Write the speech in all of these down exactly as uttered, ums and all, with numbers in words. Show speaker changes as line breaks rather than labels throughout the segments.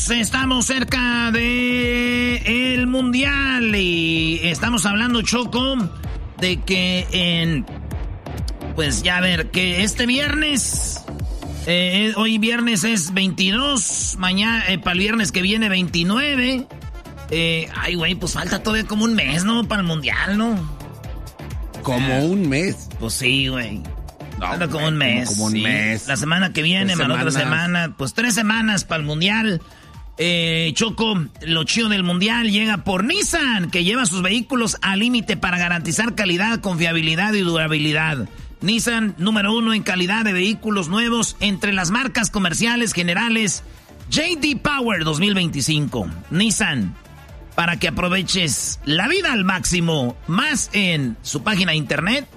señores, estamos cerca de el Mundial y estamos hablando, Choco, de que en... Pues ya a ver, que este viernes... Eh, hoy viernes es veintidós, mañana, eh, para el viernes que viene veintinueve. Eh, ay, güey, pues falta todavía como un mes, ¿no? Para el Mundial, ¿no?
¿Como ah, un mes?
Pues sí, güey.
No,
falta como un mes.
Como un
sí.
mes.
La semana que viene, más la otra semana. Pues tres semanas para el Mundial. Eh, Choco, lo chido del Mundial llega por Nissan, que lleva sus vehículos al límite para garantizar calidad, confiabilidad y durabilidad. Nissan, número uno en calidad de vehículos nuevos entre las marcas comerciales generales. J D Power dos mil veinticinco. Nissan, para que aproveches la vida al máximo. Más en su página de internet,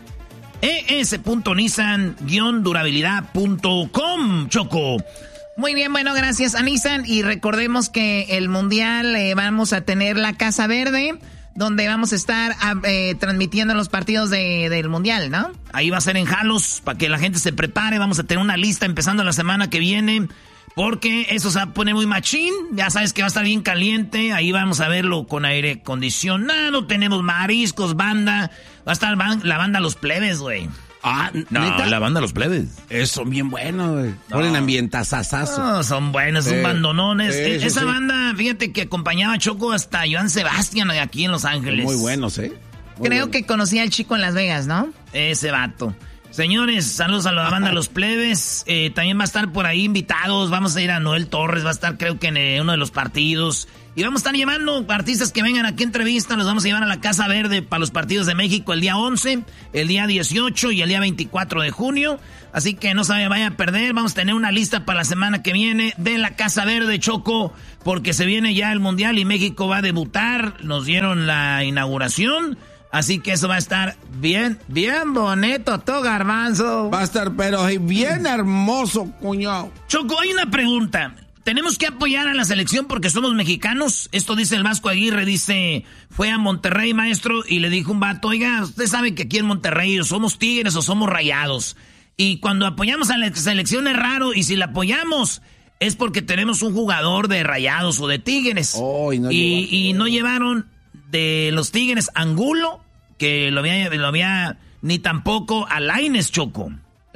e s punto nissan guion durabilidad punto com. Choco.
Muy bien, bueno, gracias a Nissan. Y recordemos que el Mundial eh, vamos a tener la Casa Verde, donde vamos a estar eh, transmitiendo los partidos de, del Mundial, ¿no?
Ahí va a ser en Jalos, para que la gente se prepare. Vamos a tener una lista empezando la semana que viene, porque eso se va a poner muy machín. Ya sabes que va a estar bien caliente. Ahí vamos a verlo con aire acondicionado. Tenemos mariscos, banda. Va a estar ban- la banda Los Plebes, güey.
Ah,
no, ¿neta? La banda Los Plebes.
Eso, bien bueno, güey. No. Ponen ambientazazazo.
No, son buenos, son eh, bandonones. Eh,
sí,
Esa
sí.
banda, fíjate que acompañaba a Choco hasta Joan Sebastián de aquí en Los Ángeles.
Muy buenos, ¿eh?
Muy Creo bueno. que conocía al chico en Las Vegas, ¿no?
Ese vato. Señores, saludos a la banda Los Plebes. Eh, también va a estar por ahí invitados. Vamos a ir a Noel Torres, va a estar creo que en eh, uno de los partidos. Y vamos a estar llevando artistas que vengan aquí a entrevista. Los vamos a llevar a la Casa Verde para los partidos de México el día once, el día dieciocho y el día veinticuatro de junio. Así que no se vaya a perder. Vamos a tener una lista para la semana que viene de la Casa Verde, Choco, porque se viene ya el Mundial y México va a debutar. Nos dieron la inauguración. Así que eso va a estar bien, bien bonito, todo garbanzo.
Va a estar, pero bien hermoso, cuñado.
Choco, hay una pregunta. ¿Tenemos que apoyar a la selección porque somos mexicanos? Esto dice el Vasco Aguirre, dice, fue a Monterrey, maestro, y le dijo un vato, oiga, usted sabe que aquí en Monterrey o somos Tigres o somos Rayados. Y cuando apoyamos a la selección es raro, y si la apoyamos es porque tenemos un jugador de Rayados o de Tigres.
Oh, y, no
y, y no llevaron de los Tigres Angulo, que lo había, lo había ni tampoco a Lainez, Choco.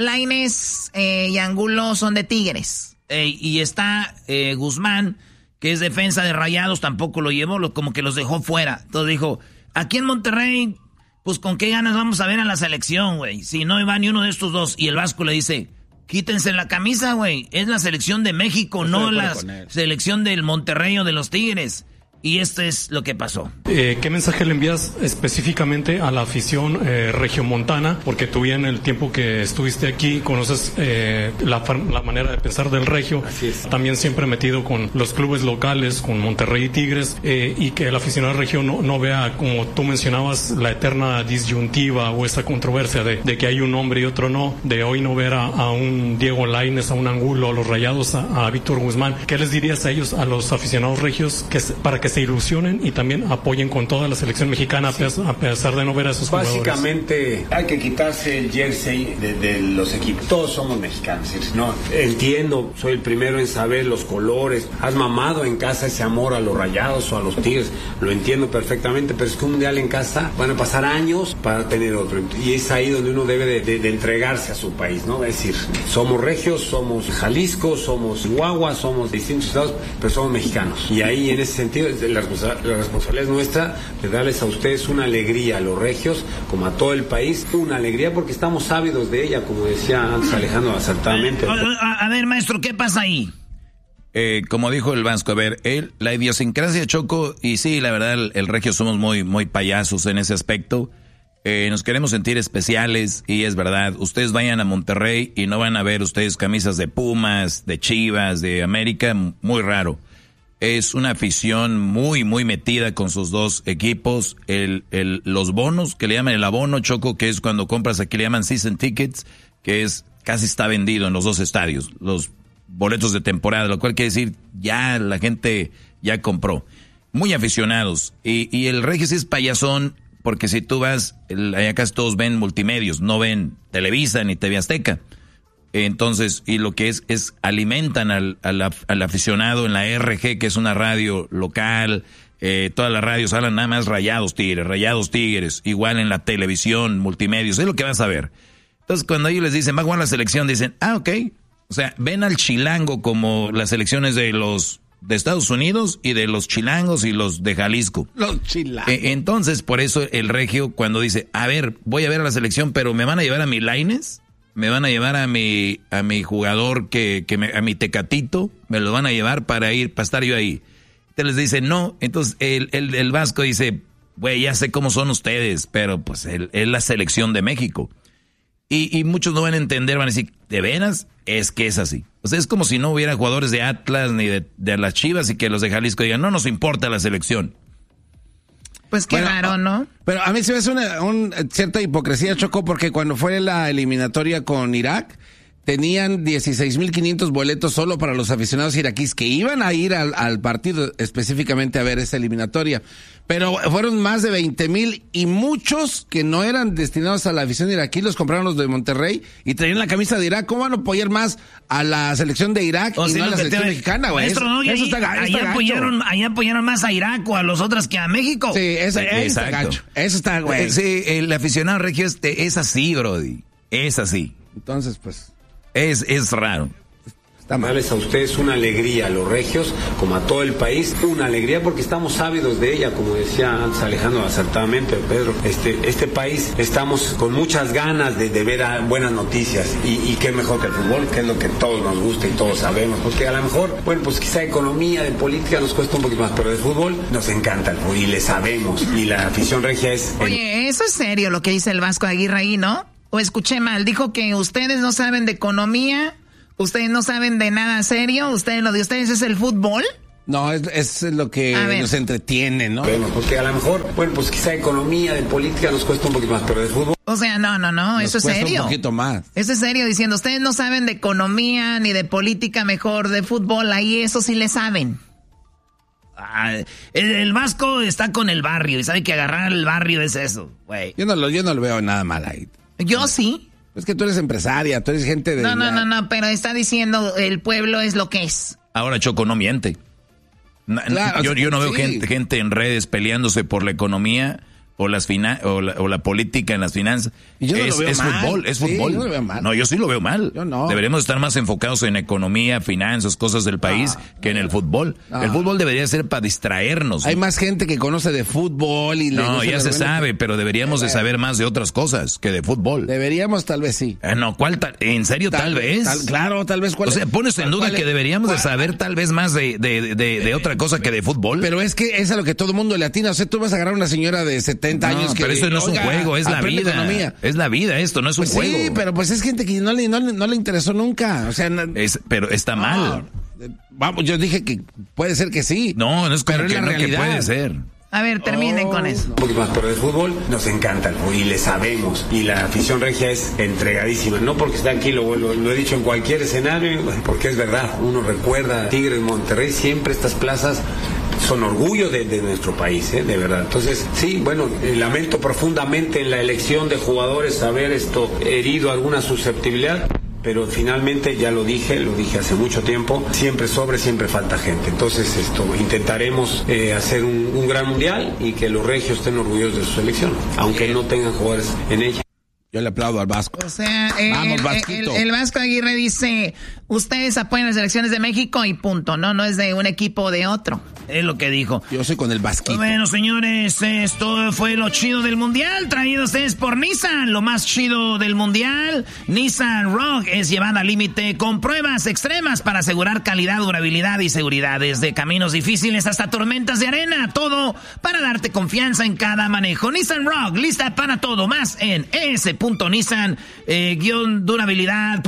Lainez eh, y Angulo son de Tigres.
Eh, y está eh, Guzmán, que es defensa de Rayados, tampoco lo llevó, lo, como que los dejó fuera. Entonces dijo, aquí en Monterrey, pues con qué ganas vamos a ver a la selección, güey. Si no va ni uno de estos dos. Y el Vasco le dice, quítense la camisa, güey. Es la selección de México, no la selección del Monterrey o de los Tigres. Y esto es lo que pasó.
Eh, ¿Qué mensaje le envías específicamente a la afición eh, regiomontana? Porque tú ya en el tiempo que estuviste aquí conoces eh, la, la manera de pensar del regio.
Así es.
También siempre metido con los clubes locales, con Monterrey y Tigres, eh, y que el aficionado regio no, no vea, como tú mencionabas, la eterna disyuntiva o esa controversia de, de que hay un hombre y otro no, de hoy no ver a, a un Diego Lainez, a un Angulo, a los Rayados, a, a Víctor Guzmán. ¿Qué les dirías a ellos, a los aficionados regios, que para que se ilusionen y también apoyen con toda la selección mexicana, sí, a pesar de no ver a esos jugadores?
Básicamente hay que quitarse el jersey de, de los equipos. Todos somos mexicanos, no entiendo, soy el primero en saber los colores. Has mamado en casa ese amor a los Rayados o a los Tigres, lo entiendo perfectamente, pero es que un mundial en casa van a pasar años para tener otro, y es ahí donde uno debe de, de, de entregarse a su país, ¿no? Es decir, somos regios, somos Jalisco, somos Chihuahua, somos distintos estados, pero somos mexicanos, y ahí en ese sentido la la responsabilidad es nuestra de darles a ustedes una alegría, a los regios, como a todo el país, una alegría porque estamos ávidos de ella, como decía antes Alejandro acertadamente.
A, a, a ver, maestro, ¿qué pasa ahí?
Eh, como dijo el Vasco, a ver, él, la idiosincrasia, Choco, y sí, la verdad, el, el regio somos muy, muy payasos en ese aspecto. Eh, nos queremos sentir especiales, y es verdad, ustedes vayan a Monterrey y no van a ver ustedes camisas de Pumas, de Chivas, de América, muy raro. Es una afición muy, muy metida con sus dos equipos. El, el, los bonos, que le llaman el abono, Choco, que es cuando compras, aquí le llaman season tickets, que es casi está vendido en los dos estadios, los boletos de temporada, lo cual quiere decir ya la gente ya compró. Muy aficionados. Y, y el Regis es payasón, porque si tú vas, el, allá casi todos ven multimedios, no ven Televisa ni T V Azteca. Entonces, y lo que es, es alimentan al, al, al aficionado en la R G, que es una radio local. Eh, todas las radios hablan nada más Rayados Tigres, Rayados Tigres. Igual en la televisión, multimedios, es lo que vas a ver. Entonces, cuando ellos les dicen, va a jugar la selección, dicen, ah, ok. O sea, ven al chilango como las selecciones de los de Estados Unidos y de los chilangos y los de Jalisco.
Los chilangos.
Eh, entonces, por eso el regio cuando dice, a ver, voy a ver a la selección, pero me van a llevar a mi Lainez, me van a llevar a mi a mi jugador que, que me, a mi Tecatito, me lo van a llevar para ir, para estar yo ahí. Entonces les dice, no. Entonces el, el, el Vasco dice, güey, ya sé cómo son ustedes, pero pues él es la selección de México. Y, y muchos no van a entender, van a decir, ¿de veras? Es que es así. O sea, es como si no hubiera jugadores de Atlas ni de, de las Chivas y que los de Jalisco digan, no nos importa la selección.
Pues qué
bueno,
raro, ¿no?
Pero a mí se me hace una un, cierta hipocresía, Choco, porque cuando fue la eliminatoria con Irak, tenían dieciséis mil quinientos boletos solo para los aficionados iraquíes que iban a ir al, al partido específicamente a ver esa eliminatoria. Pero fueron más de veinte mil y muchos que no eran destinados a la afición iraquí los compraron los de Monterrey y traían la camisa de Irak. ¿Cómo van a apoyar más a la selección de Irak
o
y
si
no a la
te
selección
te...
mexicana, güey?
Maestro,
eso,
no, y
eso
ahí,
está,
ahí
está
apoyaron, ahí apoyaron más a Irak o a los otros que a México.
Sí, eso, eso está gacho. Eso está, güey.
Sí, el aficionado regio es, es así, brody. Es así.
Entonces, pues...
Es, es raro.
Darles a ustedes una alegría a los regios, como a todo el país, una alegría porque estamos ávidos de ella, como decía antes Alejandro acertadamente, Pedro. Este, este país estamos con muchas ganas de, de ver a buenas noticias y, y qué mejor que el fútbol, que es lo que todos nos gusta y todos sabemos, porque a lo mejor, bueno, pues quizá economía, de política nos cuesta un poquito más, pero de fútbol nos encanta el fútbol y le sabemos y la afición regia es...
Oye, eso es serio lo que dice el Vasco Aguirre ahí, ¿no? O escuché mal, dijo que ustedes no saben de economía, ustedes no saben de nada serio, ustedes lo de ustedes es el fútbol.
No, es, es lo que nos entretiene, ¿no?
Bueno, porque a lo mejor, bueno, pues quizá economía, de política nos cuesta un poquito más, pero de fútbol...
O sea, no, no, no,
nos
eso es
cuesta
serio.
un poquito más.
Eso es serio, diciendo, ustedes no saben de economía ni de política, mejor de fútbol, ahí eso sí le saben.
Ah, el, el Vasco está con el barrio y sabe que agarrar el barrio es eso, güey.
Yo no lo, yo no lo veo nada mal ahí.
Yo sí.
Es que tú eres empresaria, tú eres gente de...
No, no,
la...
no, no, pero está diciendo el pueblo es lo que es.
Ahora Choco no miente. Claro, yo, yo no veo sí. gente, gente en redes peleándose por la economía o las fina, o, la, o la política en las finanzas.
Y yo no
es
lo veo
es
mal.
fútbol, es
sí,
fútbol.
Yo no, lo veo mal.
no, yo sí lo veo mal.
Yo no.
Deberíamos estar más enfocados en economía, finanzas, cosas del país no, que en el fútbol. No. El fútbol debería ser para distraernos.
Hay más gente que conoce de fútbol y...
No, ya se sabe, que... pero deberíamos de saber más de otras cosas que de fútbol.
Deberíamos, tal vez sí.
Eh, no, ¿cuál tal? ¿En serio tal, tal vez? Tal,
claro, tal vez. ¿Cuál
o sea, pones en duda
¿cuál
que deberíamos
¿cuál?
de saber tal vez más de, de, de, de otra cosa que de fútbol.
Pero es que es a lo que todo el mundo le atina. O sea, tú vas a agarrar a una señora de setenta
no,
años que...
pero eso no es un juego, es la vida. Economía. Es la vida esto, no es
pues
un juego.
Sí, pero pues es gente que no le, no, no le interesó nunca. O sea, no,
es, pero está mal.
No, vamos, yo dije que puede ser que sí.
No, no es como que, no, que puede ser.
A ver, terminen oh, con eso.
Un poquito más, pero de fútbol nos encanta el fútbol y le sabemos. Y la afición regia es entregadísima. No porque está aquí, lo, lo, lo he dicho en cualquier escenario, porque es verdad. Uno recuerda Tigres, Monterrey, siempre estas plazas son orgullo de, de nuestro país, ¿eh? De verdad. Entonces, sí, bueno, eh, lamento profundamente en la elección de jugadores haber esto herido alguna susceptibilidad. Pero finalmente, ya lo dije, lo dije hace mucho tiempo, siempre sobre, siempre falta gente. Entonces esto intentaremos eh, hacer un, un gran mundial y que los regios estén orgullosos de su selección, aunque no tengan jugadores en ella.
Yo le aplaudo al Vasco.
O sea, el,
Vamos,
el, el, el Vasco Aguirre dice, ustedes apoyan las elecciones de México y punto, no, no es de un equipo o de otro.
Es lo que dijo.
Yo soy con el Vasquito.
Bueno, señores, esto fue lo chido del Mundial, traído a ustedes por Nissan. Lo más chido del Mundial, Nissan Rogue es llevada al límite con pruebas extremas para asegurar calidad, durabilidad y seguridad. Desde caminos difíciles hasta tormentas de arena, todo para darte confianza en cada manejo. Nissan Rogue, lista para todo, más en es punto nissan, eh, guión durabilidad.